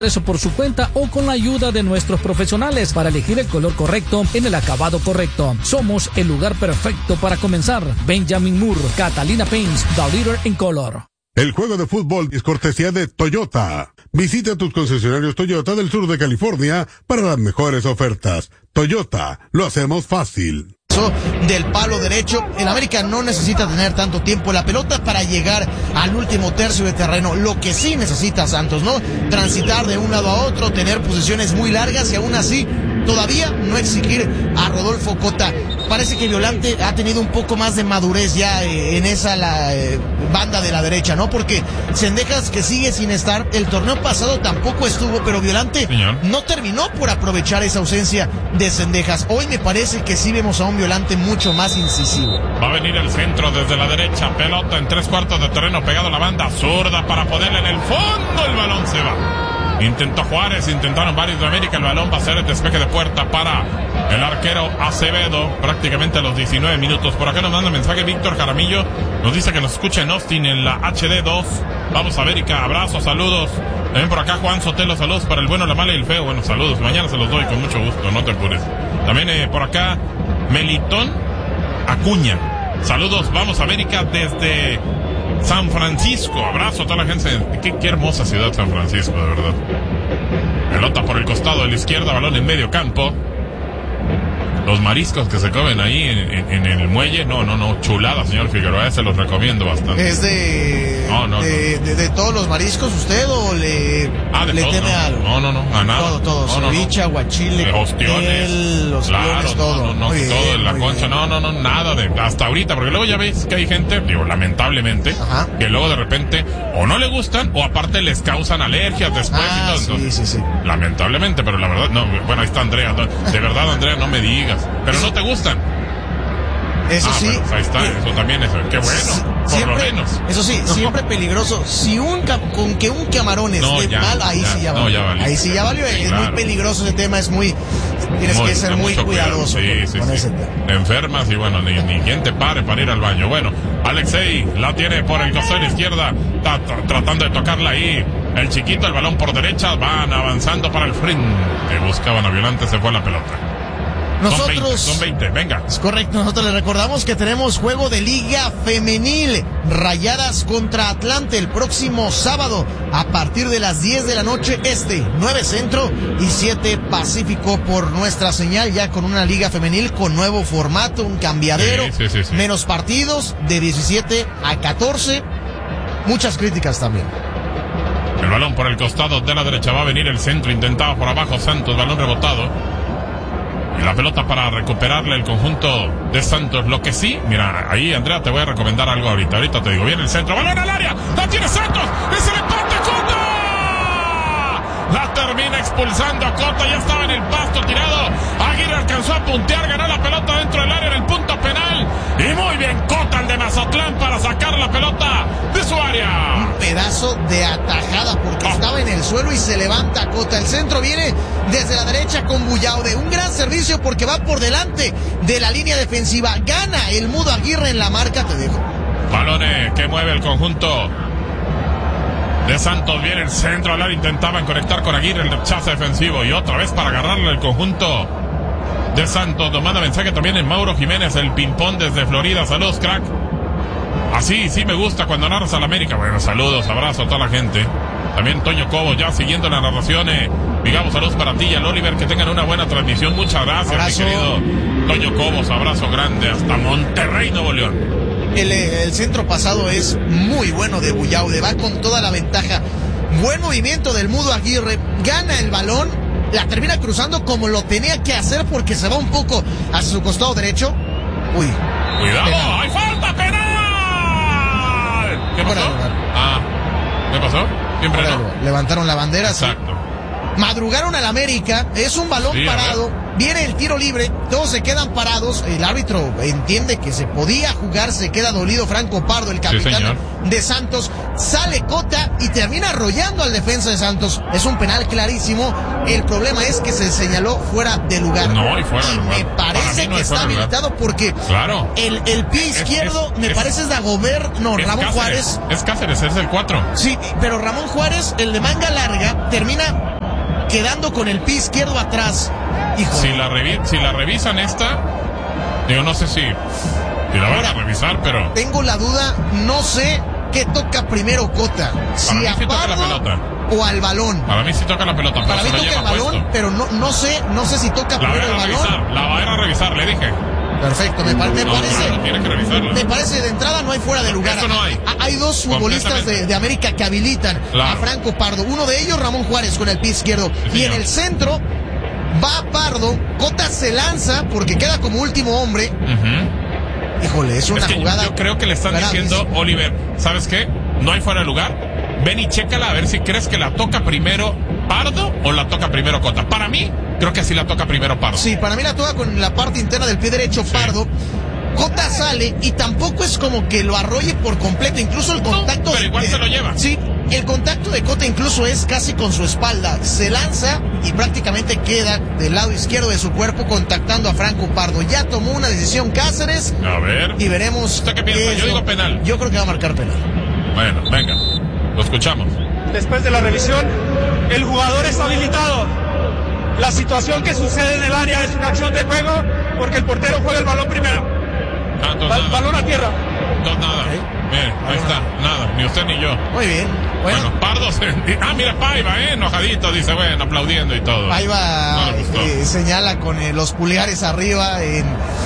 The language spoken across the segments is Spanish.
Eso por su cuenta o con la ayuda de nuestros profesionales para elegir el color correcto en el acabado correcto. Somos el lugar perfecto para comenzar. Benjamin Moore, Catalina Paints, the leader in color. El juego de fútbol es cortesía de Toyota. Visita tus concesionarios Toyota del sur de California para las mejores ofertas. Toyota, lo hacemos fácil. Del palo derecho, el América no necesita tener tanto tiempo la pelota para llegar al último tercio de terreno. Lo que sí necesita Santos, ¿no? Transitar de un lado a otro, tener posiciones muy largas y aún así todavía no exigir a Rodolfo Cota. Parece que Violante ha tenido un poco más de madurez ya en esa banda de la derecha, ¿no? Porque Cendejas, que sigue sin estar, el torneo pasado tampoco estuvo, pero Violante no terminó por aprovechar esa ausencia de Cendejas. Hoy me parece que sí vemos a un Violante mucho más incisivo. Va a venir el centro desde la derecha, pelota en 3/4 de terreno pegado a la banda zurda para ponerle en el fondo, el balón se va. Intentó Juárez, intentaron varios de América, el balón va a ser el despeje de puerta para el arquero Acevedo, prácticamente a los 19 minutos. Por acá nos manda mensaje Víctor Jaramillo, nos dice que nos escucha en Austin en la HD2. Vamos América, abrazos, saludos. También por acá Juan Sotelo, saludos para el bueno, la mala y el feo. Bueno, saludos, mañana se los doy con mucho gusto, no te apures. También por acá Melitón Acuña, saludos, vamos América desde San Francisco, abrazo a toda la gente. Qué hermosa ciudad San Francisco, de verdad. Pelota por el costado de la izquierda, balón en medio campo. Los mariscos que se comen ahí en el muelle, no, chulada, señor Figueroa, se los recomiendo bastante. ¿Es de todos los mariscos usted o le teme algo? No, a nada. Todo, ceviche, aguachile, ostiones, claro, todo. Todo en la concha, nada de, hasta ahorita, porque luego ya veis que hay gente, digo, lamentablemente, que luego de repente, o no le gustan, o aparte les causan alergias después y todo. Entonces, sí. Lamentablemente, pero la verdad, no, bueno, ahí está Andrea, de verdad, Andrea, no me digas. Pero no te gustan. Eso sí. Pues ahí está, eso también es. Qué bueno, por lo menos. Eso sí, siempre peligroso. Si con que un camarón esté mal, ahí sí ya valió. Ahí sí ya valió. Es muy peligroso ese tema, tienes que ser muy cuidadoso con ese tema. Te enfermas y bueno, ni quien te pare para ir al baño. Bueno, Alexei la tiene por el costado de la izquierda, está tratando de tocarla ahí. El chiquito, el balón por derecha, van avanzando para el frente. Buscaban a Violante, se fue la pelota. Son 20, venga. Es correcto, nosotros les recordamos que tenemos juego de Liga Femenil, Rayadas contra Atlante el próximo sábado a partir de las 10 de la noche 9 Centro y 7 Pacífico por nuestra señal, ya con una Liga Femenil con nuevo formato, un cambiadero, sí. Menos partidos de 17 a 14, muchas críticas también. El balón por el costado de la derecha, va a venir el centro, intentado por abajo Santos, balón rebotado. Y la pelota para recuperarle el conjunto de Santos. Lo que sí, mira, ahí Andrea te voy a recomendar algo ahorita te digo. Viene el centro, balón al área, la tiene Santos, es el empate, Cota. La termina expulsando a Cota, ya estaba en el pasto tirado. Aguirre alcanzó a puntear, ganó la pelota dentro del área en el punto penal. Y muy bien Cota, el de Mazatlán, para sacar la pelota de su área. Un pedazo de atajada porque estaba en el suelo y se levanta Cota. El centro viene desde la derecha con Bullaude. Un gran servicio porque va por delante de la línea defensiva. Gana el Mudo Aguirre en la marca, te dejo. Balones que mueve el conjunto de Santos. Viene el centro al área, intentaban conectar con Aguirre, el rechazo defensivo, y otra vez para agarrarle el conjunto de Santos. Nos manda mensaje también en Mauro Jiménez, el ping-pong desde Florida. Saludos, crack. Así sí me gusta cuando narras al América. Bueno, saludos, abrazo a toda la gente. También Toño Cobo ya siguiendo la narración. Digamos, saludos para ti y al Oliver, que tengan una buena transmisión. Muchas gracias, abrazo. Mi querido Toño Cobos, abrazo grande hasta Monterrey, Nuevo León. El centro pasado es muy bueno de Bullaude, va con toda la ventaja. Buen movimiento del Mudo Aguirre, gana el balón, la termina cruzando como lo tenía que hacer porque se va un poco hacia su costado derecho. Uy, cuidado, penal. ¡Hay falta, penal! ¿Qué pasó? ¿Qué pasó? Siempre no. Levantaron la bandera. Exacto. Sí. Madrugaron al América, es un balón parado, viene el tiro libre, todos se quedan parados, el árbitro entiende que se podía jugar, se queda dolido Franco Pardo, el capitán de Santos, sale Cota y termina arrollando al defensa de Santos. Es un penal clarísimo, el problema es que se señaló fuera de lugar. No, y fuera de lugar. Me parece que está habilitado porque el pie izquierdo me parece es Dagobert, no, es Ramón Cáceres, Juárez. Es Cáceres, es el 4. Sí, pero Ramón Juárez, el de manga larga, termina quedando con el pie izquierdo atrás. Si la revisan esta, digo, no sé si la van a revisar, pero... Tengo la duda, no sé qué toca primero Cota. Si a Pardo o al balón. Para mí sí toca la pelota, para mí toca el balón, puesto. Pero no sé si toca primero el balón. La va a ir a revisar, le dije. Perfecto, me parece. Tiene que revisarla. Me parece de entrada no hay fuera de lugar. Eso no hay. Hay dos futbolistas de América que habilitan a Franco Pardo. Uno de ellos, Ramón Juárez, con el pie izquierdo. Sí, y en el centro va Pardo. Cota se lanza porque queda como último hombre. Híjole, es una jugada. Yo creo que le están diciendo, Oliver, ¿sabes qué? No hay fuera de lugar. Ven y chécala a ver si crees que la toca primero Pardo o la toca primero Cota. Para mí, creo que sí la toca primero Pardo. Sí, para mí la toca con la parte interna del pie derecho Pardo. Cota sale y tampoco es como que lo arrolle por completo. Incluso el contacto... No, pero igual se lo lleva. Sí, el contacto de Cota incluso es casi con su espalda. Se lanza y prácticamente queda del lado izquierdo de su cuerpo contactando a Franco Pardo. Ya tomó una decisión Cáceres. A ver. Y veremos... ¿Usted qué piensa? Yo digo penal. Yo creo que va a marcar penal. Bueno, venga. Lo escuchamos. Después de la revisión, el jugador está habilitado. La situación que sucede en el área es una acción de juego porque el portero juega el balón primero. Balón a tierra. Nada. Bien, ahí está. Nada, ni usted ni yo. Muy bien. Bueno, Pardo se... mira, Paiva, enojadito, dice, bueno, aplaudiendo y todo. Paiva señala con los pulgares arriba en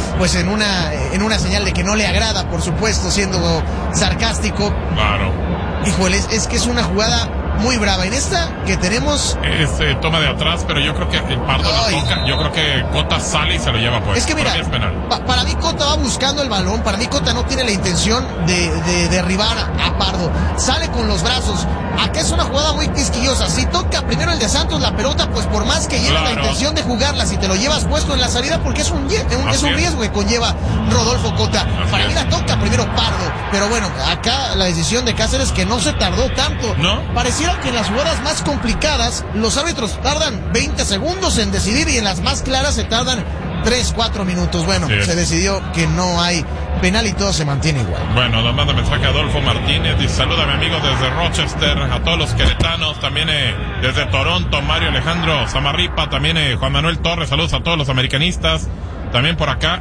una señal de que no le agrada, por supuesto, siendo sarcástico. Claro. Híjole, es que es una jugada muy brava. En esta que tenemos... toma de atrás, pero yo creo que el Pardo la toca. Yo creo que Cota sale y se lo lleva pues. Es que mira, para mí Cota va buscando el balón. Para mí Cota no tiene la intención de derribar a Pardo. Sale con los brazos. Acá es una jugada muy quisquillosa. Si toca primero el de Santos la pelota, pues por más que lleve la intención de jugarla, si te lo llevas puesto en la salida, porque es un riesgo que conlleva Rodolfo Cota. Para mí la toca primero Pardo. Pero bueno, acá la decisión de Cáceres que no se tardó tanto. ¿No? Parecía que en las jugadas más complicadas los árbitros tardan 20 segundos en decidir y en las más claras se tardan 3-4 minutos. Bueno, se decidió que no hay penal y todo se mantiene igual. Bueno, nos manda mensaje Adolfo Martínez, dice saluda a mi amigo desde Rochester, a todos los queretanos, también desde Toronto, Mario Alejandro Zamarripa, también Juan Manuel Torres, saludos a todos los americanistas, también por acá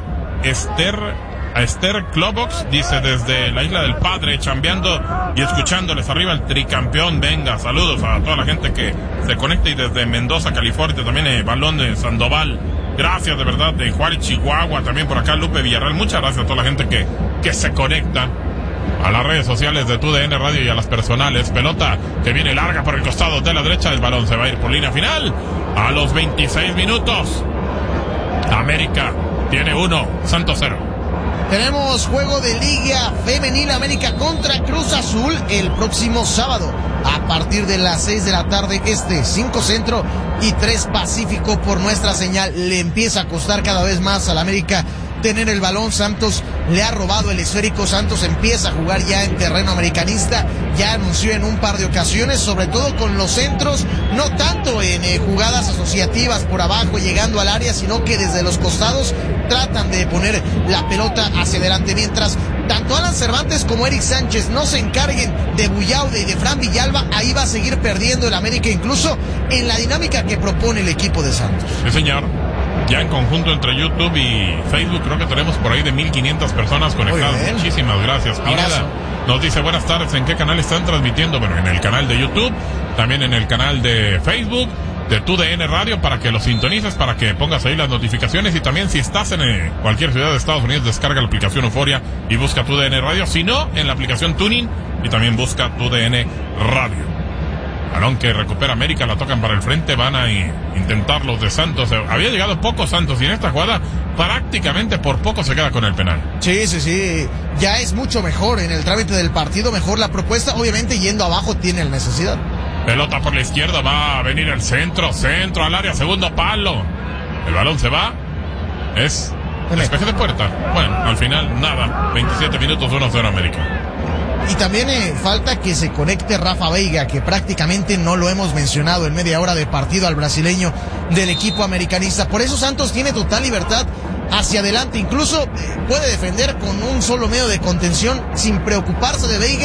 a Esther Klobox, dice desde la Isla del Padre, chambeando y escuchándoles arriba el tricampeón, venga, saludos a toda la gente que se conecta y desde Mendoza, California, también Balón de Sandoval, gracias de verdad, de Juárez, Chihuahua, también por acá Lupe Villarreal, muchas gracias a toda la gente que se conecta a las redes sociales de TUDN Radio y a las personales. Pelota que viene larga por el costado de la derecha, el balón se va a ir por línea final a los 26 minutos. América tiene 1, Santos 0. Tenemos juego de Liga Femenil América contra Cruz Azul el próximo sábado a partir de las 6 de la tarde 5 Centro y 3 Pacífico por nuestra señal. Le empieza a costar cada vez más al América tener el balón. Santos le ha robado el esférico. Santos empieza a jugar ya en terreno americanista. Ya anunció en un par de ocasiones, sobre todo con los centros, no tanto en jugadas asociativas por abajo llegando al área, sino que desde los costados tratan de poner la pelota hacia adelante, mientras tanto Alan Cervantes como Eric Sánchez no se encarguen de Buyaude y de Fran Villalba, ahí va a seguir perdiendo el América, incluso en la dinámica que propone el equipo de Santos. Sí, señor. Ya en conjunto entre YouTube y Facebook creo que tenemos por ahí de 1,500 personas conectadas. Muchísimas gracias. Pineda nos dice buenas tardes, ¿en qué canal están transmitiendo? Bueno, en el canal de YouTube, también en el canal de Facebook de TUDN Radio, para que lo sintonices, para que pongas ahí las notificaciones, y también si estás en cualquier ciudad de Estados Unidos, descarga la aplicación Euforia y busca TUDN Radio, si no, en la aplicación Tuning y también busca TUDN Radio. Balón que recupera América, la tocan para el frente, van a intentar los de Santos. Había llegado poco Santos y en esta jugada prácticamente por poco se queda con el penal. Sí. Ya es mucho mejor en el trámite del partido, mejor la propuesta. Obviamente yendo abajo tiene la necesidad. Pelota por la izquierda, va a venir el centro al área, segundo palo. El balón se va. Es despeje de puerta. Bueno, al final nada. 27 minutos, 1-0 América. Y también falta que se conecte Rafa Veiga, que prácticamente no lo hemos mencionado en media hora de partido al brasileño del equipo americanista. Por eso Santos tiene total libertad hacia adelante. Incluso puede defender con un solo medio de contención sin preocuparse de Veiga,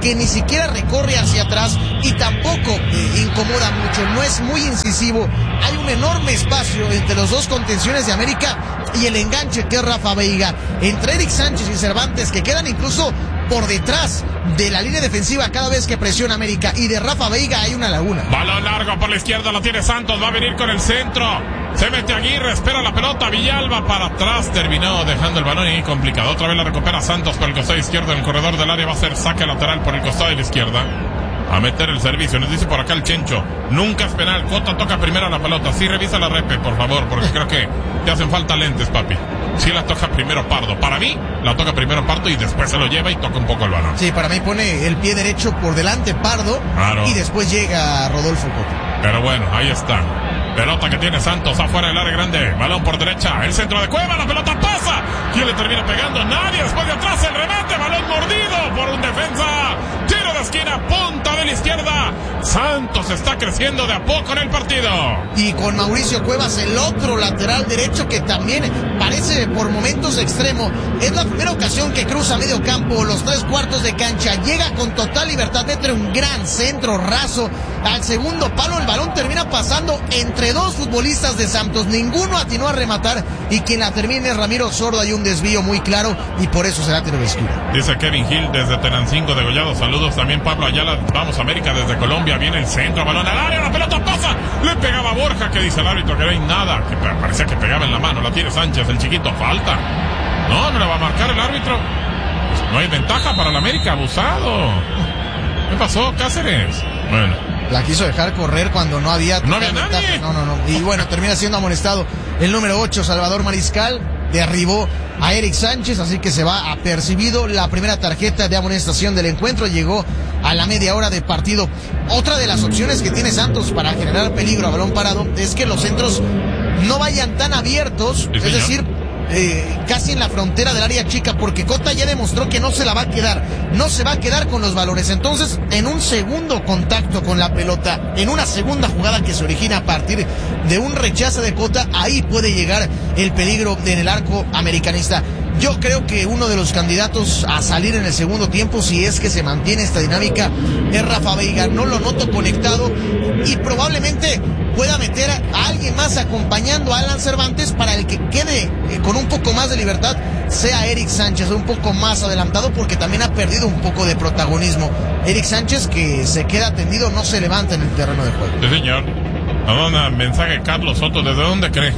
que ni siquiera recorre hacia atrás y tampoco incomoda mucho, no es muy incisivo. Hay un enorme espacio entre los dos contenciones de América y el enganche que es Rafa Veiga. Entre Eric Sánchez y Cervantes, que quedan incluso por detrás de la línea defensiva cada vez que presiona América, y de Rafa Veiga hay una laguna. Balón largo por la izquierda, lo tiene Santos, va a venir con el centro. Se mete Aguirre, espera la pelota, Villalba para atrás, terminó dejando el balón ahí complicado. Otra vez la recupera Santos por el costado izquierdo en el corredor del área, va a ser saque lateral por el costado de la izquierda. A meter el servicio, nos dice por acá el Chencho, nunca es penal, Cota toca primero la pelota, sí revisa la repe, por favor, porque creo que te hacen falta lentes, papi. Sí la toca primero Pardo, para mí la toca primero Pardo y después se lo lleva y toca un poco el balón. Sí, para mí pone el pie derecho por delante Pardo, claro, y después llega Rodolfo Cota. Pero bueno, ahí está. Pelota que tiene Santos afuera del área grande. Balón por derecha. El centro de Cueva. La pelota pasa. ¿Quién le termina pegando? Nadie. Después de atrás el remate. Balón mordido por un defensa. Tiro de esquina. Punta de la izquierda. Santos está creciendo de a poco en el partido. Y con Mauricio Cuevas, el otro lateral derecho que también parece por momentos extremo. Es la primera ocasión que cruza medio campo, los 3/4 de cancha. Llega con total libertad. Mete un gran centro raso al segundo palo. El balón termina pasando entre dos futbolistas de Santos, ninguno atinó a rematar y quien la termina es Ramiro Sordo. Hay un desvío muy claro y por eso será tiro de esquina. Dice Kevin Gil desde Tenancingo degollado, saludos también Pablo Ayala, vamos América desde Colombia, viene el centro, balón al área, la pelota pasa, le pegaba a Borja, que dice el árbitro que no hay nada, que parecía que pegaba en la mano, la tiene Sánchez, el chiquito, falta, no le va a marcar el árbitro, pues no hay ventaja para el América, abusado. ¿Qué pasó, Cáceres? Bueno, la quiso dejar correr cuando no había nadie. No. Y bueno, termina siendo amonestado el número 8, Salvador Mariscal. Derribó a Eric Sánchez, así que se va apercibido. La primera tarjeta de amonestación del encuentro llegó a la media hora de partido. Otra de las opciones que tiene Santos para generar peligro a balón parado es que los centros no vayan tan abiertos, ¿sí, es decir, casi en la frontera del área chica, porque Cota ya demostró que no se la va a quedar, no se va a quedar con los balones. Entonces, en un segundo contacto con la pelota, en una segunda jugada que se origina a partir de un rechazo de Cota, ahí puede llegar el peligro en el arco americanista. Yo creo que uno de los candidatos a salir en el segundo tiempo, si es que se mantiene esta dinámica, es Rafa Veiga. No lo noto conectado y probablemente pueda meter a alguien más acompañando a Alan Cervantes para el que quede con un poco más de libertad, sea Eric Sánchez, un poco más adelantado, porque también ha perdido un poco de protagonismo. Eric Sánchez, que se queda tendido, no se levanta en el terreno de juego. Sí, señor. ¿A mensaje Carlos Soto? ¿Desde dónde cree?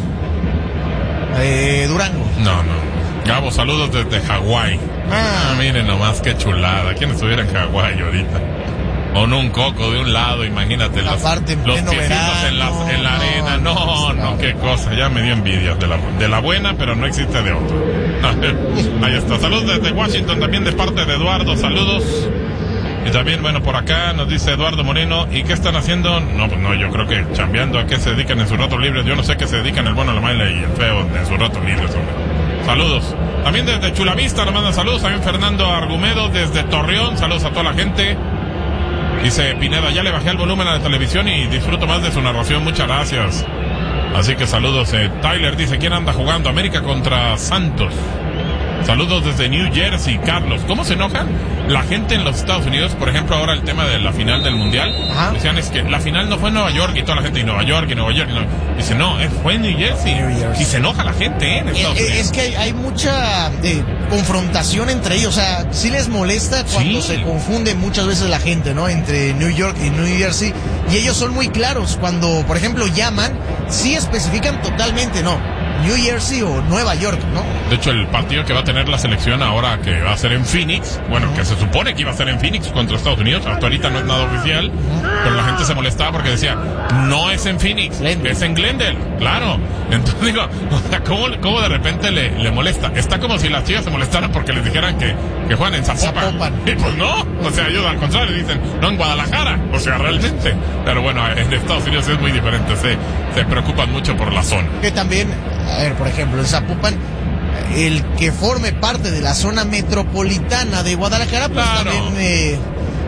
Durango. No. Gabo, saludos desde Hawái. Miren nomás qué chulada. ¿Quién estuviera en Hawái ahorita? Con un coco de un lado, imagínate. Los piecitos verano, en la arena. No, qué cosa. Ya me dio envidia de la buena, pero no existe de otra. Ahí está. Saludos desde Washington, también de parte de Eduardo. Saludos. Y también, bueno, por acá nos dice Eduardo Moreno, ¿y qué están haciendo? No, yo creo que chambeando. ¿A qué se dedican en sus ratos libres? Yo no sé qué se dedican el bueno, la mala y el feo en sus ratos libres, hombre. Saludos. También desde Chulavista nos mandan saludos. También Fernando Argumedo desde Torreón. Saludos a toda la gente. Dice Pineda, ya le bajé el volumen a la televisión y disfruto más de su narración. Muchas gracias. Así que saludos. Tyler dice, ¿quién anda jugando? América contra Santos. Saludos desde New Jersey, Carlos. ¿Cómo se enojan la gente en los Estados Unidos? Por ejemplo, ahora el tema de la final del Mundial. Ajá. Decían, es que la final no fue en Nueva York y toda la gente, y Nueva York. Dice, no, fue en New Jersey. Y se enoja la gente, en Estados Unidos. Es que hay mucha confrontación entre ellos. O sea, sí les molesta cuando se confunde muchas veces la gente, ¿no? Entre New York y New Jersey. Y ellos son muy claros. Cuando, por ejemplo, llaman, sí especifican totalmente, ¿no? New Jersey o Nueva York, ¿no? De hecho, el partido que va a tener la selección ahora, que va a ser en Phoenix, bueno, que se supone que iba a ser en Phoenix contra Estados Unidos, hasta ahorita no es nada oficial, pero la gente se molestaba porque decía, no es en Phoenix, es en Glendale, claro. Entonces digo, o sea, ¿cómo de repente le molesta? Está como si las chicas se molestaran porque les dijeran que juegan en Zapopan. Y pues no, o sea, ellos al contrario dicen, no, en Guadalajara, o sea, realmente. Pero bueno, en Estados Unidos es muy diferente, se preocupan mucho por la zona. Que también, a ver, por ejemplo, en Zapopan, el que forme parte de la zona metropolitana de Guadalajara, pues claro, también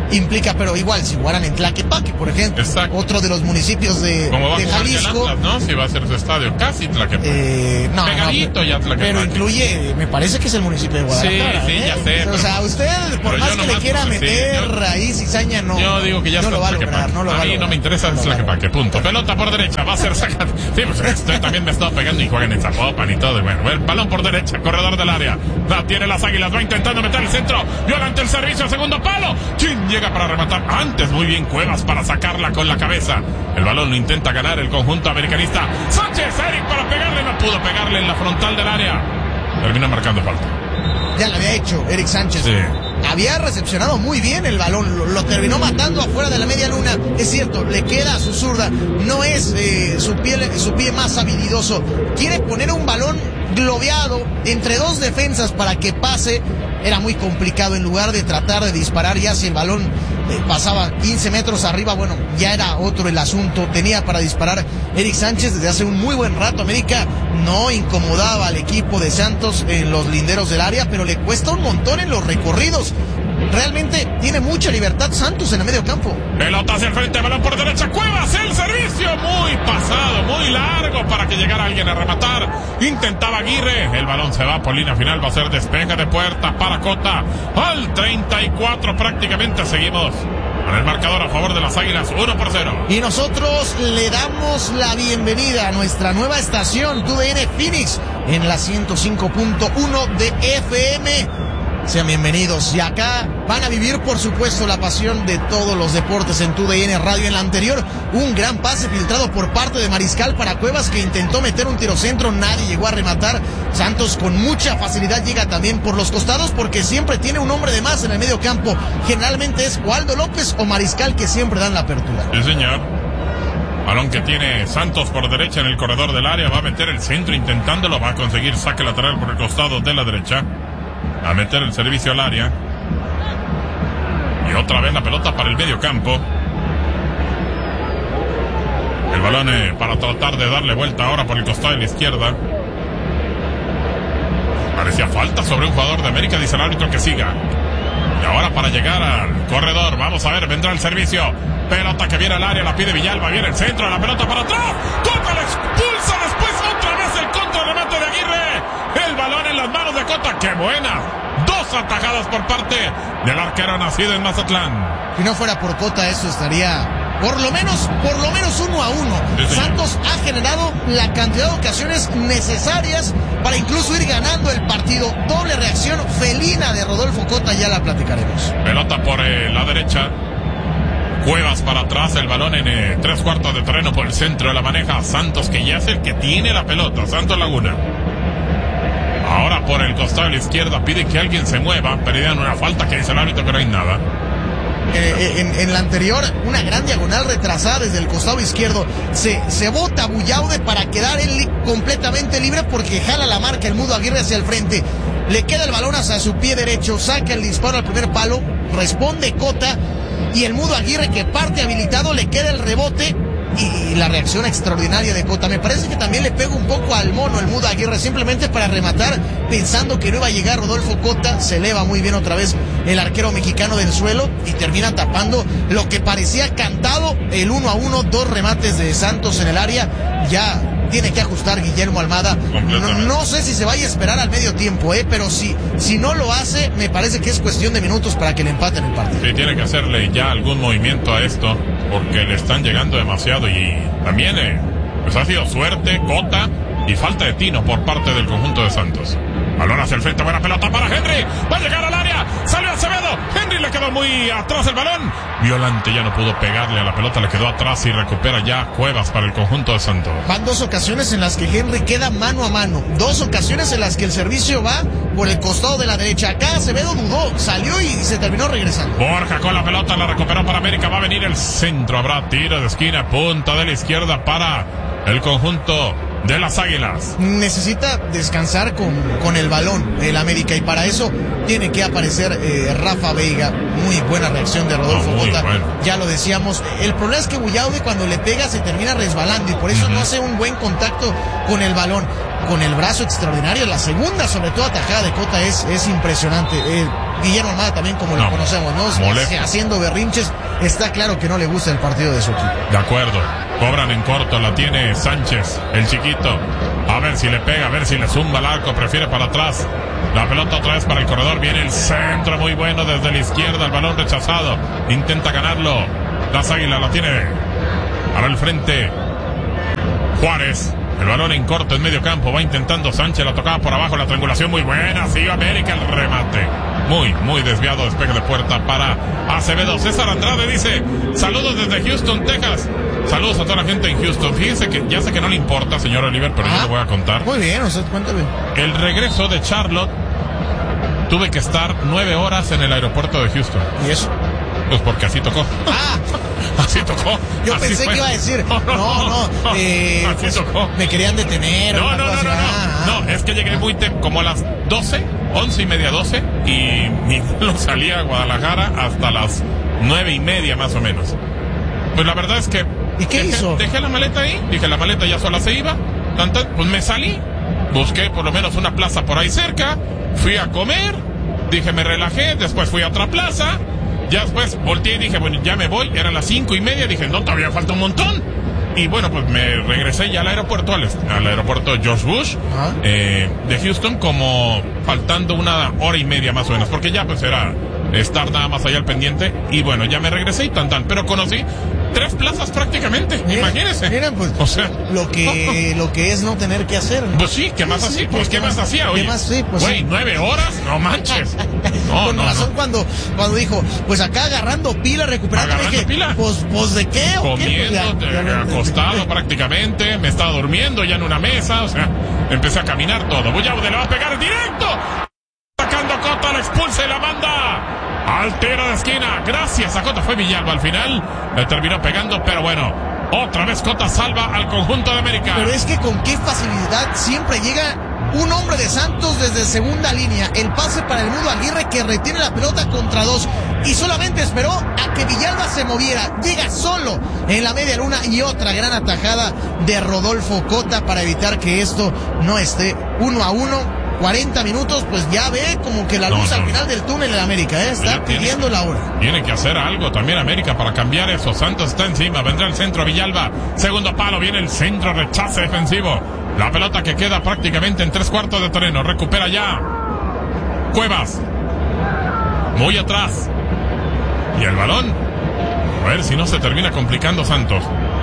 implica, pero igual, si jugaran en Tlaquepaque, por ejemplo, exacto, otro de los municipios de Jalisco. Atlas, ¿no? Si va a ser su estadio, casi Tlaquepaque. No, pegadito ya Tlaquepaque. Pero incluye, me parece que es el municipio de Guadalajara. Sí, ya sé. O sea, usted, por más que le quiera meter ahí cizaña, no. Yo digo que ya no está lo va a lograr, no lo va a lograr. A mí no me interesa Tlaquepaque, punto. Pelota por derecha, va a ser sacada. Sí, pues usted también me está pegando y juegan en Zapopan y todo. Bueno, el balón por derecha, corredor del área. La tiene las Águilas, va intentando meter el centro. Violante el servicio, segundo palo. ¿Quién llega para rematar? Antes, muy bien Cuevas para sacarla con la cabeza. El balón lo intenta ganar el conjunto americanista. Sánchez, Eric para pegarle, no pudo pegarle en la frontal del área. Termina marcando falta. Ya lo había hecho Eric Sánchez. Sí. Había recepcionado muy bien el balón, lo terminó matando afuera de la media luna. Es cierto, le queda a su zurda, no es su pie más habilidoso. Quiere poner un balón globeado entre dos defensas para que pase. Era muy complicado, en lugar de tratar de disparar ya si el balón pasaba 15 metros arriba, bueno, ya era otro el asunto. Tenía para disparar Eric Sánchez desde hace un muy buen rato. América no incomodaba al equipo de Santos en los linderos del área, pero le cuesta un montón en los recorridos. Realmente tiene mucha libertad Santos en el medio campo. Pelota hacia el frente, balón por derecha, Cuevas, el servicio muy pasado, muy largo para que llegara alguien a rematar. Intentaba Aguirre, el balón se va por línea final, va a ser despeje de puerta para Cota. Al 34 prácticamente seguimos con el marcador a favor de las Águilas, 1-0. Y nosotros le damos la bienvenida a nuestra nueva estación, TUDN Phoenix, en la 105.1 de FM. Sean bienvenidos. Y acá van a vivir, por supuesto, la pasión de todos los deportes en TUDN Radio. En la anterior, un gran pase filtrado por parte de Mariscal para Cuevas, que intentó meter un tirocentro, nadie llegó a rematar. Santos con mucha facilidad llega también por los costados, porque siempre tiene un hombre de más en el medio campo. Generalmente es Waldo López o Mariscal, que siempre dan la apertura. Sí, señor. Balón que tiene Santos por derecha en el corredor del área, va a meter el centro intentándolo, va a conseguir saque lateral por el costado de la derecha. A meter el servicio al área. Y otra vez la pelota para el medio campo. El balón para tratar de darle vuelta ahora por el costado de la izquierda. Parecía falta sobre un jugador de América, dice el árbitro que siga. Y ahora para llegar al corredor, vamos a ver, vendrá el servicio. Pelota que viene al área, la pide Villalba, viene el centro, la pelota para atrás. Cota la expulsa, después otra vez el contrarremate de Aguirre. El balón en las manos de Cota, ¡qué buena! Dos atajadas por parte del arquero nacido en Mazatlán. Si no fuera por Cota, eso estaría por lo menos 1-1. Santos ha generado la cantidad de ocasiones necesarias para incluso ir ganando el partido. Doble reacción felina de Rodolfo Cota, ya la platicaremos. Pelota por la derecha. Cuevas para atrás, el balón en 3/4 de terreno por el centro, la maneja Santos, que ya es el que tiene la pelota, Santos Laguna. Ahora por el costado de la izquierda pide que alguien se mueva, pedían una falta que dice el árbitro, pero no hay nada. En la anterior, una gran diagonal retrasada desde el costado izquierdo. Se bota Bullaude para quedar él completamente libre, porque jala la marca el Mudo Aguirre hacia el frente. Le queda el balón hacia su pie derecho, saca el disparo al primer palo, responde Cota, y el Mudo Aguirre, que parte habilitado, le queda el rebote. Y la reacción extraordinaria de Cota. Me parece que también le pega un poco al mono el Mudo Aguirre, simplemente para rematar, pensando que no iba a llegar Rodolfo Cota. Se eleva muy bien otra vez el arquero mexicano del suelo y termina tapando lo que parecía cantado, el 1-1, dos remates de Santos en el área. Ya tiene que ajustar Guillermo Almada. No sé si se vaya a esperar al medio tiempo, pero si no lo hace, me parece que es cuestión de minutos para que le empaten el partido. Sí, tiene que hacerle ya algún movimiento a esto, porque le están llegando demasiado. Y también pues ha sido suerte, Cota, y falta de tino por parte del conjunto de Santos. Balón hacia el frente, buena pelota para Henry, va a llegar al área, salió Acevedo, Henry le quedó muy atrás el balón, Violante ya no pudo pegarle a la pelota, le quedó atrás y recupera ya Cuevas para el conjunto de Santos. Van dos ocasiones en las que Henry queda mano a mano, dos ocasiones en las que el servicio va por el costado de la derecha. Acá Acevedo dudó, salió y se terminó regresando. Borja con la pelota, la recuperó para América, va a venir el centro, habrá tiro de esquina, punta de la izquierda para el conjunto de las Águilas. Necesita descansar con el balón el América, y para eso tiene que aparecer Rafa Veiga. Muy buena reacción de Rodolfo Cota. Bueno. Ya lo decíamos, el problema es que Bullaude cuando le pega se termina resbalando y por eso no hace un buen contacto con el balón. con el brazo extraordinario. La segunda, sobre todo, atajada de Cota es impresionante. Guillermo Almada también, como lo conocemos, ¿no? Haciendo berrinches. Está claro que no le gusta el partido de su equipo. De acuerdo. Cobran en corto, la tiene Sánchez, el chiquito. A ver si le pega, a ver si le zumba el arco, prefiere para atrás. La pelota otra vez para el corredor, viene el centro muy bueno desde la izquierda, el balón rechazado. Intenta ganarlo. Las Águilas la tiene para el frente Juárez. El balón en corto en medio campo, va intentando Sánchez, la tocaba por abajo, la triangulación muy buena, sigue América, el remate. Muy desviado, despegue de puerta para Acevedo. César Andrade dice, saludos desde Houston, Texas. Saludos a toda la gente en Houston. Fíjense que ya sé que no le importa, señor Oliver, pero yo le voy a contar. Muy bien, usted cuéntame. El regreso de Charlotte, tuve que estar 9 horas en el aeropuerto de Houston. ¿Y eso? Pues porque así tocó. Así tocó. Yo así pensé que iba a decir, así pues, tocó. Me querían detener. No, es que llegué muy como a las 12, 11:30, 12, y mi vuelo salía a Guadalajara hasta las 9:30 más o menos. Pues la verdad es que... ¿Y qué hizo? Dejé la maleta ahí, dije la maleta ya sola se iba, pues me salí, busqué por lo menos una plaza por ahí cerca, fui a comer, dije me relajé, después fui a otra plaza. Ya después volteé y dije, bueno, ya me voy, eran las 5:30, dije, no, todavía falta un montón. Y bueno, pues me regresé ya al aeropuerto, al aeropuerto George Bush, de Houston, como faltando 1 hora y media más o menos, porque ya pues era estar nada más allá al pendiente. Y bueno, ya me regresé y tan, pero conocí 3 plazas prácticamente, imagínense. Miren, pues, o sea, lo que es no tener que hacer, ¿no? Pues sí, ¿qué más así? Pues, ¿qué más hacía hoy? Güey, 9 horas, no manches. Con razón, cuando dijo, pues acá agarrando pila, recuperando. ¿Pila? Pues, ¿de qué? Comiendo, acostado prácticamente, me estaba durmiendo ya en una mesa, o sea, empecé a caminar todo. Buyaude le va a pegar directo. Sacando Cota, la expulsa y la manda al tiro de esquina. Gracias a Cota, fue Villalba al final, le terminó pegando, pero bueno, otra vez Cota salva al conjunto de América. Pero es que con qué facilidad siempre llega un hombre de Santos desde segunda línea. El pase para el Mudo Aguirre, que retiene la pelota contra 2 y solamente esperó a que Villalba se moviera. Llega solo en la media luna, y otra gran atajada de Rodolfo Cota para evitar que esto no esté 1-1. 40 minutos, pues ya ve como que la luz al final del túnel de América, está pidiendo la hora. Tiene que hacer algo también América para cambiar eso. Santos está encima, vendrá el centro Villalba, segundo palo, viene el centro, rechace defensivo. La pelota que queda prácticamente en 3/4 de terreno, recupera ya Cuevas, muy atrás, y el balón, a ver si no se termina complicando Santos.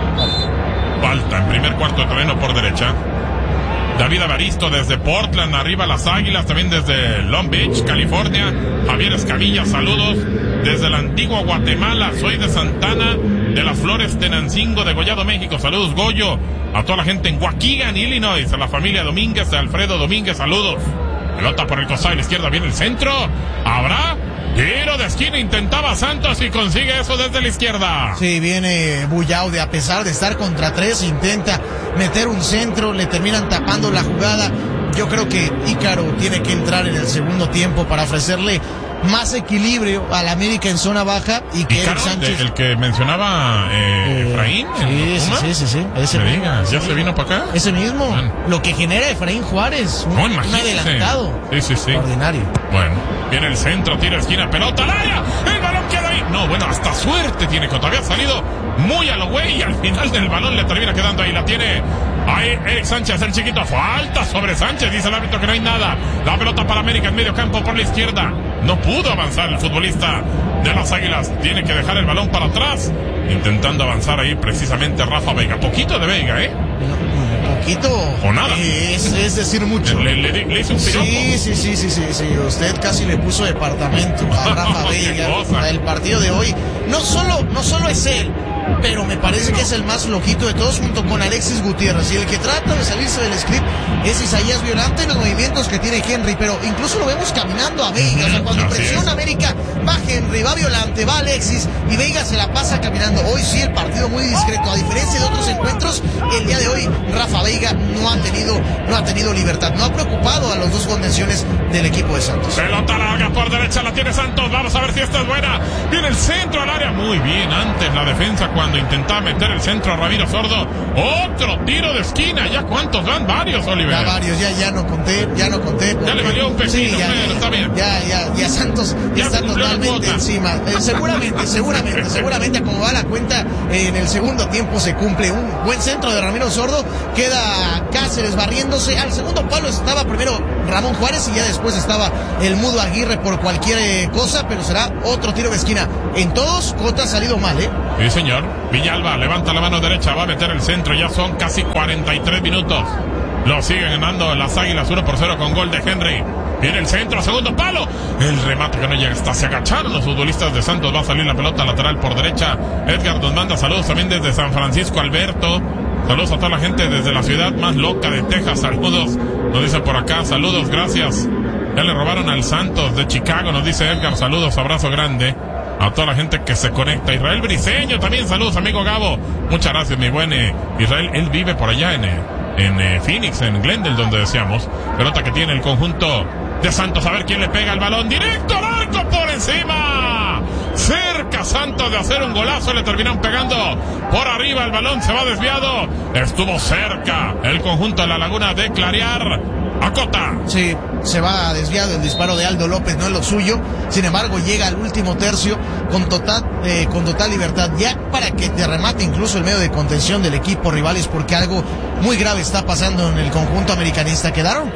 Falta en primer cuarto de terreno por derecha. David Avaristo desde Portland, arriba las Águilas, también desde Long Beach, California. Javier Escamilla, saludos desde la antigua Guatemala. Soy de Santana, de las Flores, Tenancingo, de Gollado, México. Saludos, Goyo. A toda la gente en Waukegan, Illinois. A la familia Domínguez, de Alfredo Domínguez, saludos. Pelota por el costado de la izquierda, viene el centro. ¿Habrá? Tiro de esquina, intentaba Santos y consigue eso desde la izquierda. Sí, viene Buyaude, a pesar de estar contra 3, intenta meter un centro, le terminan tapando la jugada. Yo creo que Ícaro tiene que entrar en el segundo tiempo para ofrecerle más equilibrio al América en zona baja, y que Eric Sánchez, el que mencionaba Efraín, sí, ese me mismo, digas, ¿ya se vino para acá? Ese mismo, bueno. Lo que genera Efraín Juárez, un adelantado, sí. Ordinario. Bueno, viene el centro, tiro esquina, pelota al área, el balón queda ahí. No, bueno, hasta suerte tiene que todavía ha salido muy a lo güey, y al final del balón le termina quedando ahí, la tiene ahí Eric Sánchez, el chiquito. Falta sobre Sánchez, dice el árbitro que no hay nada. La pelota para América en medio campo por la izquierda. No pudo avanzar el futbolista de las Águilas, tiene que dejar el balón para atrás, intentando avanzar ahí precisamente Rafa Veiga. Poquito de Veiga, Poquito o nada, es decir mucho. Le hizo un piropo. Sí, usted casi le puso departamento a Rafa Veiga. El partido de hoy no solo es él, pero me parece que es el más flojito de todos, junto con Alexis Gutiérrez, y el que trata de salirse del script es Isaías Violante en los movimientos que tiene Henry, pero incluso lo vemos caminando a Veiga. O sea, cuando presiona América, va Henry, va Violante, va Alexis, y Veiga se la pasa caminando. Hoy sí el partido muy discreto, a diferencia de otros encuentros. El día de hoy Rafa Veiga no ha tenido libertad, no ha preocupado a los dos contenciones del equipo de Santos. Pelota larga por derecha, la tiene Santos, vamos a ver si esta es buena. Viene el centro al área, muy bien, antes la defensa cuando intentaba meter el centro a Ramiro Sordo. Otro tiro de esquina. ¿Ya cuántos van? Varios, Oliver. Ya varios, ya no conté. Ya le valió un pepino, sí, bueno, está bien. Ya Santos ya está totalmente encima. Seguramente como va la cuenta, en el segundo tiempo se cumple. Un buen centro de Ramiro Sordo. Queda Cáceres barriéndose. Al segundo palo estaba primero Ramón Juárez y ya después estaba el Mudo Aguirre por cualquier cosa, pero será otro tiro de esquina. En todos, Cota ha salido mal, ¿eh? Sí, señor. Villalba levanta la mano derecha, va a meter el centro. Ya son casi 43 minutos. Lo siguen ganando las Águilas 1-0 con gol de Henry. Viene el centro, segundo palo. El remate que no llega, hasta se agacharon los futbolistas de Santos. Va a salir la pelota lateral por derecha. Edgar nos manda saludos también desde San Francisco, Alberto. Saludos a toda la gente desde la ciudad más loca de Texas. Saludos, nos dice por acá. Saludos, gracias. Ya le robaron al Santos de Chicago, nos dice Edgar. Saludos, abrazo grande a toda la gente que se conecta. Israel Briceño también, saludos, amigo Gabo. Muchas gracias, mi buen Israel. Él vive por allá en Phoenix, en Glendale, donde decíamos. Pelota que tiene el conjunto de Santos. A ver quién le pega el balón. Directo al arco, por encima. Cerca Santos de hacer un golazo. Le terminan pegando por arriba. El balón se va desviado. Estuvo cerca el conjunto de La Laguna de clarear. Acota. Sí, se va desviado el disparo de Aldo López, no es lo suyo. Sin embargo, llega al último tercio con total libertad, ya para que te remate incluso el medio de contención del equipo rivales, porque algo muy grave está pasando en el conjunto americanista. Quedaron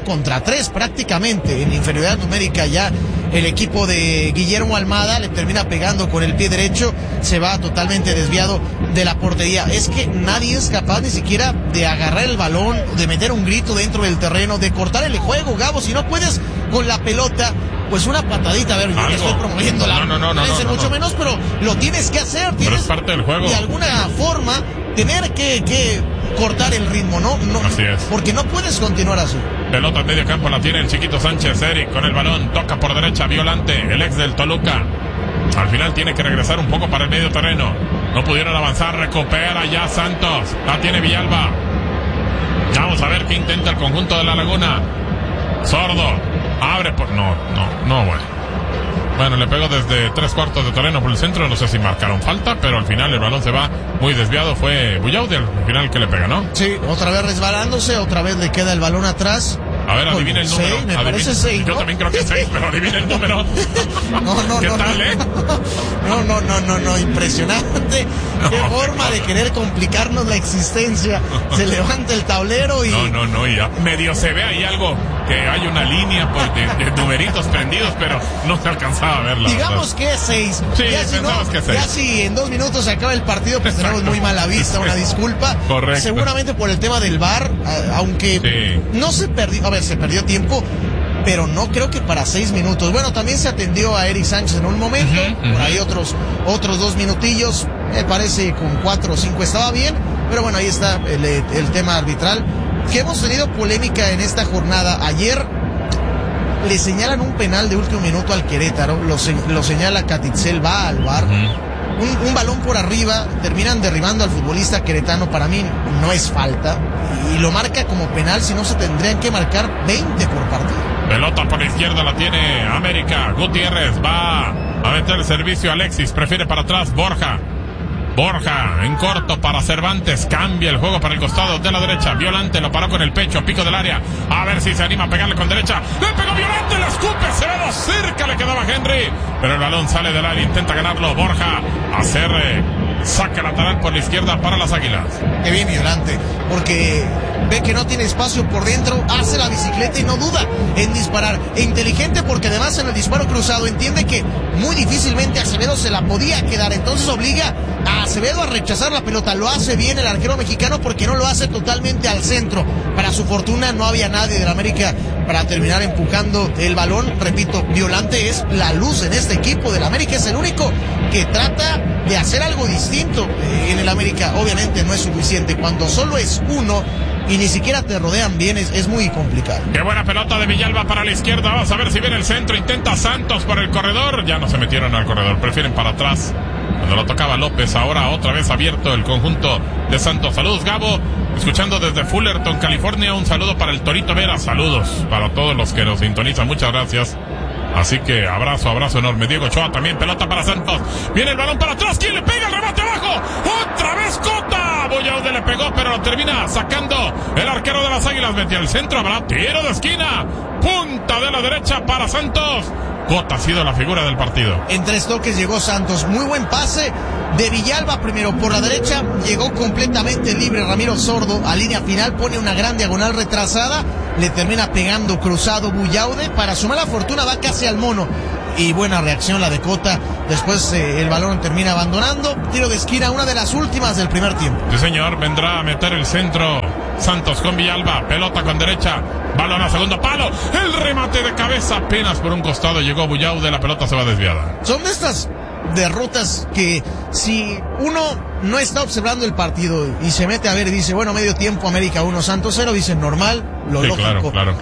4-3 prácticamente en inferioridad numérica. Ya el equipo de Guillermo Almada le termina pegando con el pie derecho, se va totalmente desviado de la portería. Es que nadie es capaz ni siquiera de agarrar el balón, de meter un grito dentro del terreno, de cortar el juego, Gabo. Si no puedes con la pelota, pues una patadita. A ver, yo estoy promoviendo la mucho menos, pero lo tienes que hacer. Pero es parte del juego. De alguna forma tener que cortar el ritmo, ¿no? Así es. Porque no puedes continuar así. Pelota en medio campo, la tiene el chiquito Sánchez. Eric con el balón, toca por derecha, Violante, el ex del Toluca. Al final tiene que regresar un poco para el medio terreno. No pudieron avanzar, recupera ya Santos. La tiene Villalba. Ya vamos a ver qué intenta el conjunto de La Laguna. Sordo, abre por... No, bueno, le pegó desde 3/4 de terreno por el centro. No sé si marcaron falta, pero al final el balón se va muy desviado. Fue Bullaudi al final que le pega, ¿no? Sí, otra vez resbalándose, otra vez le queda el balón atrás. A ver, adivina el número. Me parece 6, ¿no? Yo también creo que 6, pero adivina el número. ¿Qué tal, No, impresionante. Qué forma de querer complicarnos la existencia. Se levanta el tablero y... No, y medio se ve ahí algo, que hay una línea de numeritos prendidos, pero no se alcanzaba a verla. Digamos que es 6. Sí, pensamos que es 6. Ya si en 2 minutos se acaba el partido, pues tenemos muy mala vista, una disculpa. Correcto. Seguramente por el tema del VAR, aunque no se perdió... A ver, se perdió tiempo, pero no creo que para 6 minutos. Bueno, también se atendió a Eric Sánchez en un momento, por ahí otros 2 minutillos, me parece con 4 o 5 estaba bien, pero bueno, ahí está el tema arbitral, que hemos tenido polémica en esta jornada. Ayer le señalan un penal de último minuto al Querétaro, lo señala Catitzel, va al VAR. Un balón por arriba, terminan derribando al futbolista queretano. Para mí no es falta y lo marca como penal, si no se tendrían que marcar 20 por partido. Pelota por la izquierda, la tiene América. Gutiérrez va a meter el servicio. Alexis prefiere para atrás. Borja en corto para Cervantes, cambia el juego para el costado de la derecha. Violante lo paró con el pecho, pico del área, a ver si se anima a pegarle con derecha. Le pegó Violante, la escupe, Acevedo, cerca le quedaba Henry, pero el balón sale del área, intenta ganarlo Borja, saque lateral por la izquierda para las Águilas. Que bien Violante, porque ve que no tiene espacio por dentro, hace la bicicleta y no duda en disparar. E inteligente, porque además en el disparo cruzado entiende que muy difícilmente Acevedo se la podía quedar, entonces obliga a Acevedo a rechazar la pelota. Lo hace bien el arquero mexicano, porque no lo hace totalmente al centro. Para su fortuna no había nadie del América para terminar empujando el balón. Repito, Violante es la luz en este equipo del América, es el único que trata de hacer algo distinto en el América. Obviamente no es suficiente cuando solo es uno y ni siquiera te rodean bien, es muy complicado. Qué buena pelota de Villalba para la izquierda. Vamos a ver si viene el centro. Intenta Santos por el corredor. Ya no se metieron al corredor, prefieren para atrás. Cuando lo tocaba López, ahora otra vez abierto el conjunto de Santos. Saludos, Gabo, escuchando desde Fullerton, California. Un saludo para el Torito Vera. Saludos para todos los que nos sintonizan. Muchas gracias. Así que abrazo enorme. Diego Ochoa también, pelota para Santos. Viene el balón para atrás. ¿Quién le pega? El remate abajo. Otra vez Cota. Boyaude le pegó, pero lo termina sacando el arquero de las Águilas. Metió al centro. Habrá tiro de esquina. Punta de la derecha para Santos. Cota ha sido la figura del partido. En 3 toques llegó Santos. Muy buen pase de Villalba primero por la derecha. Llegó completamente libre Ramiro Sordo a línea final. Pone una gran diagonal retrasada. Le termina pegando cruzado Boyaude. Para su mala fortuna va casi al mono. Y buena reacción la de Cota. Después el balón termina abandonando. Tiro de esquina, una de las últimas del primer tiempo. Sí, señor. Vendrá a meter el centro Santos con Villalba. Pelota con derecha. Balón a segundo palo. El remate de cabeza apenas por un costado llegó Boyaude. La pelota se va desviada. Son de estas derrotas que si uno no está observando el partido y se mete a ver y dice, bueno, medio tiempo América 1, Santos 0, dice normal, lo sí, lógico. Claro.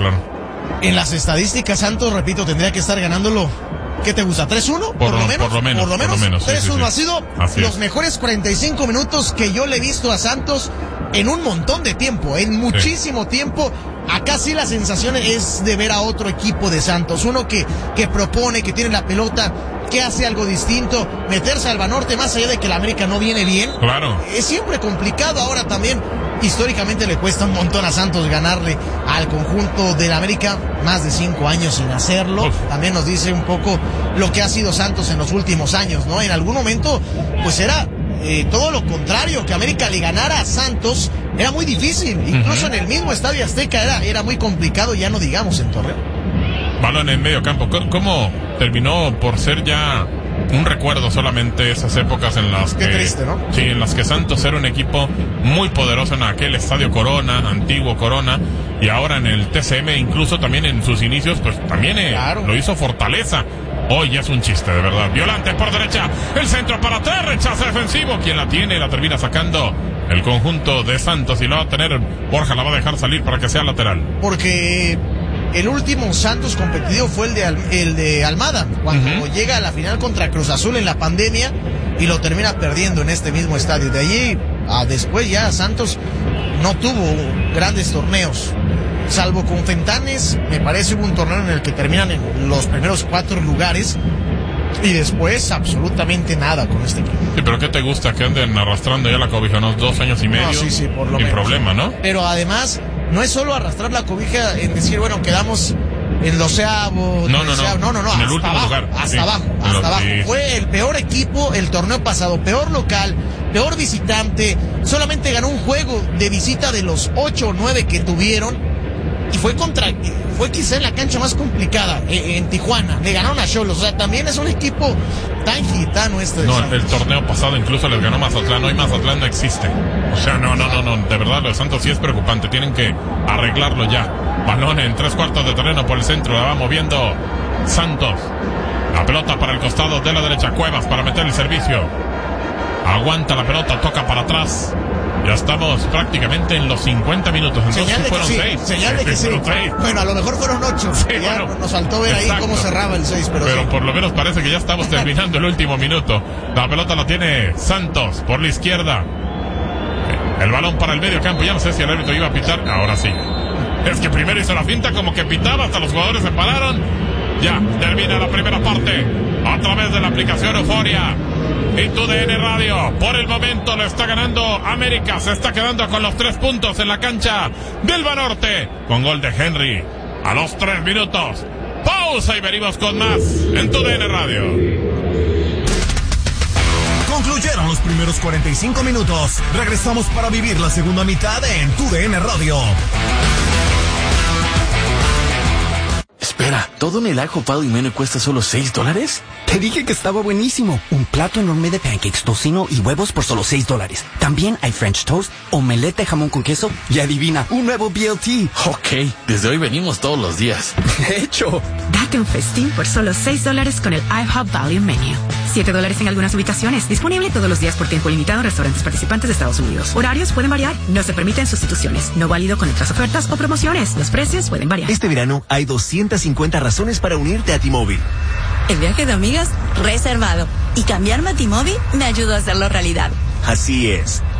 En las estadísticas, Santos, repito, tendría que estar ganándolo. ¿Qué te gusta? ¿3-1? Por lo menos 3-1. Sí. Ha sido los mejores 45 minutos que yo le he visto a Santos en un montón de tiempo, en muchísimo tiempo. Acá sí la sensación es de ver a otro equipo de Santos, uno que propone, que tiene la pelota, que hace algo distinto. Meterse al Banorte, más allá de que la América no viene bien, claro, es siempre complicado. Ahora también históricamente le cuesta un montón a Santos ganarle al conjunto del América, más de 5 años sin hacerlo. Uf. También nos dice un poco lo que ha sido Santos en los últimos años, ¿no? En algún momento pues era todo lo contrario, que América le ganara a Santos era muy difícil, incluso en el mismo Estadio Azteca era muy complicado, ya no digamos en Torreón. Balón en medio campo. ¿Cómo terminó por ser ya un recuerdo solamente esas épocas en las que... Qué triste, ¿no? Sí, en las que Santos era un equipo muy poderoso en aquel Estadio Corona, antiguo Corona, y ahora en el TCM, incluso también en sus inicios, pues también claro, lo hizo Fortaleza. Hoy ya es un chiste, de verdad. Violante por derecha, el centro para atrás, rechaza defensivo. Quien la tiene, la termina sacando el conjunto de Santos y lo va a tener Borja, la va a dejar salir para que sea lateral. Porque el último Santos competitivo fue el de Almada, cuando llega a la final contra Cruz Azul en la pandemia y lo termina perdiendo en este mismo estadio. De allí a después ya Santos no tuvo grandes torneos, salvo con Fentanes. Me parece hubo un torneo en el que terminan en los primeros 4 lugares y después absolutamente nada con este equipo. Sí, pero ¿qué te gusta? Que anden arrastrando ya la cobija unos 2 años y medio. No, sí, por lo sin menos. problema, ¿no? Pero además no es solo arrastrar la cobija en decir, bueno, quedamos en 12avo. No. En el último lugar. Hasta abajo. Sí. Fue el peor equipo el torneo pasado, peor local, peor visitante. Solamente ganó un juego de visita de los 8 o 9 que tuvieron. Y fue quizá en la cancha más complicada, en Tijuana. Le ganaron a Xolos. O sea, también es un equipo tan gitano este de Santos. El torneo pasado incluso les ganó Mazatlán. Hoy Mazatlán no existe. O sea, no. De verdad, lo de Santos sí es preocupante. Tienen que arreglarlo ya. Balón en 3/4 de terreno por el centro. La va moviendo Santos. La pelota para el costado de la derecha. Cuevas para meter el servicio. Aguanta la pelota, toca para atrás. Ya estamos prácticamente en los 50 minutos. Entonces fueron 6. Señal de que sí. Bueno, a lo mejor fueron 8. Sí, ya bueno, nos faltó ver exacto. ahí cómo cerraba el 6. Pero sí, por lo menos parece que ya estamos terminando el último minuto. La pelota la tiene Santos por la izquierda. El balón para el medio campo. Ya no sé si el árbitro iba a pitar. Ahora sí. Es que primero hizo la finta como que pitaba. Hasta los jugadores se pararon. Ya termina la primera parte. A través de la aplicación Euforia y TUDN Radio. Por el momento lo está ganando América. Se está quedando con los 3 puntos en la cancha del Banorte. Con gol de Henry a los 3 minutos. Pausa y venimos con más en TUDN Radio. Concluyeron los primeros 45 minutos. Regresamos para vivir la segunda mitad en TUDN Radio. Espera, ¿todo en el ajo Pado y Meno cuesta solo $6? Te dije que estaba buenísimo. Un plato enorme de pancakes, tocino y huevos por solo $6. También hay French toast, omelette de jamón con queso y adivina, un nuevo BLT. Ok, desde hoy venimos todos los días. De hecho, date un festín por solo $6 con el IHOP Value Menu. $7 en algunas ubicaciones. Disponible todos los días por tiempo limitado en restaurantes participantes de Estados Unidos. Horarios pueden variar. No se permiten sustituciones. No válido con otras ofertas o promociones. Los precios pueden variar. Este verano hay 250 razones para unirte a T-Mobile. El viaje de amigas reservado. Y cambiarme a T-Mobile me ayudó a hacerlo realidad. Así es.